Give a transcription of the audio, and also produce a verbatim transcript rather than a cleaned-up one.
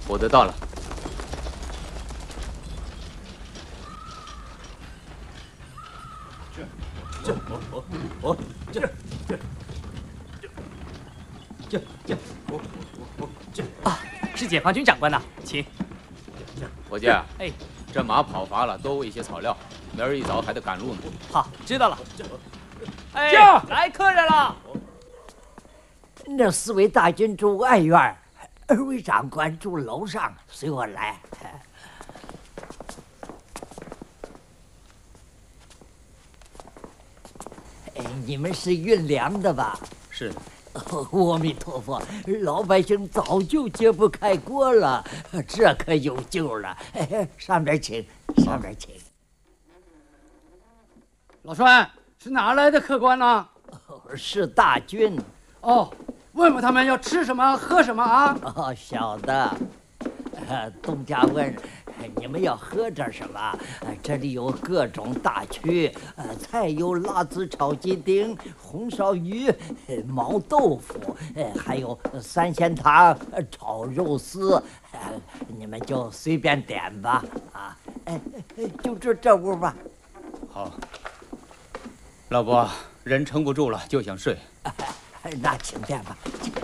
我的到了。 这这我我我这这这这这我我我这啊，是解放军长官呐，请。 伙计， 哎， 这马跑乏了，多喂些草料，明儿一早还得赶路呢。 好，知道了。哎， 驾！ 来客人了。 那四位大军住外院，二位长官住楼上，随我来。哎，你们是运粮的吧？ 是的。 阿弥陀佛，老百姓早就揭不开锅了，这可有救了。上边请，上边请。 老栓，是哪来的客官呢？ 是大军。 哦，问问他们要吃什么喝什么啊？ 哦，小的，呃，东家问你们要喝点什么？这里有各种大曲，呃，菜有辣子炒鸡丁、红烧鱼、毛豆腐，呃，还有三鲜汤、炒肉丝，呃，你们就随便点吧。啊，哎，就这这屋吧。 好。老伯，人撑不住了，就想睡。 那请便吧，请。